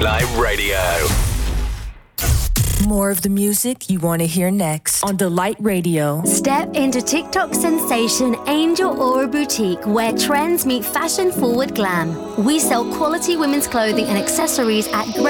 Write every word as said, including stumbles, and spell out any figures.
Delight Radio. More of the music you want to hear next on Delight Radio. Step into TikTok sensation Angel Aura Boutique, where trends meet fashion-forward glam. We sell quality women's clothing and accessories at great